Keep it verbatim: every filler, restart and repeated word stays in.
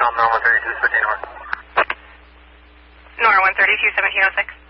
Tom, Nora one thirty-two, seventeen North. Nora one thirty-two, seventeen oh six.